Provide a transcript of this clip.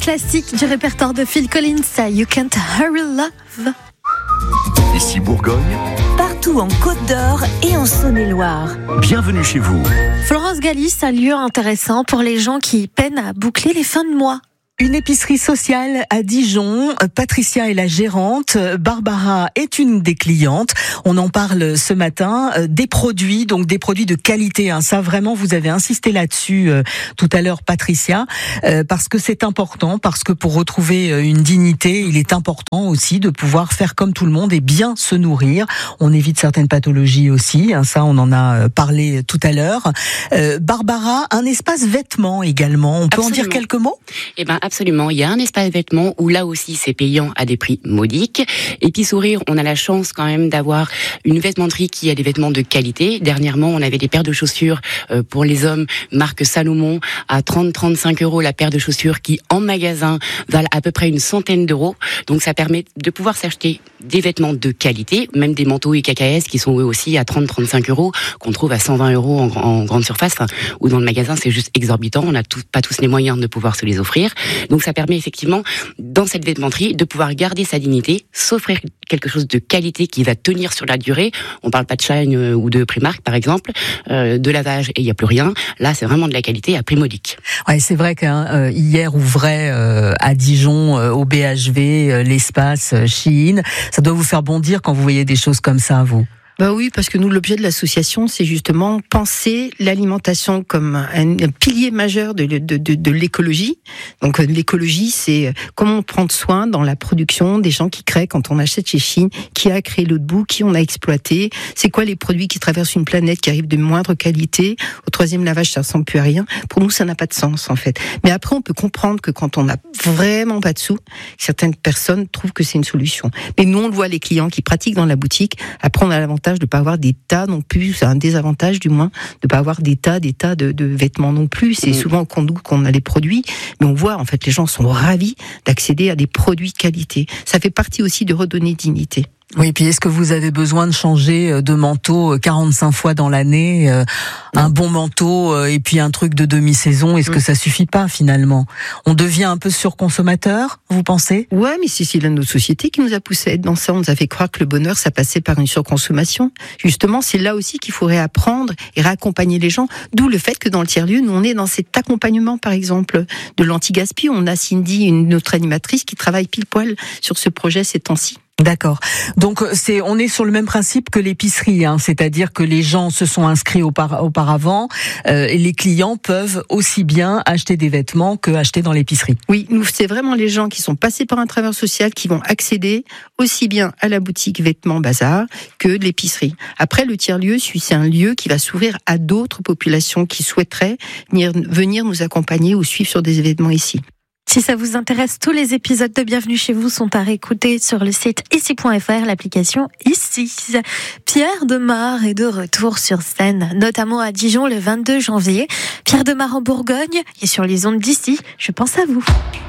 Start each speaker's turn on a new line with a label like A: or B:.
A: classique du répertoire de Phil Collins, You Can't Hurry Love.
B: Ici Bourgogne,
C: partout en Côte d'Or et en Saône-et-Loire.
B: Bienvenue chez vous.
A: Florence Galis, un lieu intéressant pour les gens qui peinent à boucler les fins de mois.
D: Une épicerie sociale à Dijon. Patricia est la gérante. Barbara est une des clientes. On en parle ce matin. Des produits, donc des produits de qualité. Ça, vraiment, vous avez insisté là-dessus tout à l'heure, Patricia, parce que c'est important, parce que pour retrouver une dignité, il est important aussi de pouvoir faire comme tout le monde et bien se nourrir. On évite certaines pathologies aussi. Ça, on en a parlé tout à l'heure. Barbara, un espace vêtements également. On peut en dire quelques mots ?
E: Absolument, il y a un espace vêtements où là aussi c'est payant à des prix modiques. Et puis Sourire, on a la chance quand même d'avoir une vêtementerie qui a des vêtements de qualité. Dernièrement, on avait des paires de chaussures pour les hommes marque Salomon à 30-35 € la paire de chaussures qui en magasin valent à peu près une centaine d'euros. Donc ça permet de pouvoir s'acheter des vêtements de qualité, même des manteaux IKKS qui sont eux aussi à 30-35 € qu'on trouve à 120 € en grande surface ou dans le magasin, c'est juste exorbitant. On n'a pas tous les moyens de pouvoir se les offrir. Donc ça permet effectivement, dans cette vêtementerie, de pouvoir garder sa dignité, s'offrir quelque chose de qualité qui va tenir sur la durée. On parle pas de Shine ou de Primark par exemple, de lavage et il n'y a plus rien. Là, c'est vraiment de la qualité à prix modique.
D: Ouais, c'est vrai qu'hier ouvrait à Dijon, au BHV, l'espace Shein. Ça doit vous faire bondir quand vous voyez des choses comme ça, vous?
F: Bah oui, parce que nous, l'objet de l'association, c'est justement penser l'alimentation comme un pilier majeur de l'écologie. Donc l'écologie, c'est comment prendre soin dans la production des gens qui créent quand on achète chez Shein, qui a créé l'eau de boue, qui on a exploité. C'est quoi les produits qui traversent une planète qui arrivent de moindre qualité. Au troisième lavage, ça ressemble plus à rien. Pour nous, ça n'a pas de sens en fait. Mais après, on peut comprendre que quand on n'a vraiment pas de sous, certaines personnes trouvent que c'est une solution. Mais nous, on le voit, les clients qui pratiquent dans la boutique. Après, on a l'avantage de pas avoir des tas non plus, c'est un désavantage du moins, de pas avoir des tas de vêtements non plus. C'est souvent qu'on a les produits, mais on voit en fait les gens sont ravis d'accéder à des produits de qualité. Ça fait partie aussi de redonner dignité.
D: Oui, puis est-ce que vous avez besoin de changer de manteau 45 fois dans l'année, un bon manteau et puis un truc de demi-saison, est-ce que ça suffit pas finalement? On devient un peu surconsommateur, vous pensez?
F: Ouais, mais c'est notre société qui nous a poussé à être dans ça. On nous a fait croire que le bonheur, ça passait par une surconsommation. Justement, c'est là aussi qu'il faudrait apprendre et réaccompagner les gens. D'où le fait que dans le tiers-lieu, nous, on est dans cet accompagnement, par exemple, de l'anti-gaspi. On a Cindy, notre animatrice, qui travaille pile poil sur ce projet ces temps-ci.
D: D'accord. Donc on est sur le même principe que l'épicerie, c'est-à-dire que les gens se sont inscrits auparavant, et les clients peuvent aussi bien acheter des vêtements que acheter dans l'épicerie.
F: Oui, nous c'est vraiment les gens qui sont passés par un travailleur social qui vont accéder aussi bien à la boutique vêtements bazar que de l'épicerie. Après le tiers-lieu, c'est un lieu qui va s'ouvrir à d'autres populations qui souhaiteraient venir nous accompagner ou suivre sur des événements ici.
A: Si ça vous intéresse, tous les épisodes de Bienvenue chez vous sont à réécouter sur le site ici.fr, l'application Ici. Pierre Demar est de retour sur scène, notamment à Dijon le 22 janvier. Pierre Demar en Bourgogne et sur les ondes d'Ici, je pense à vous.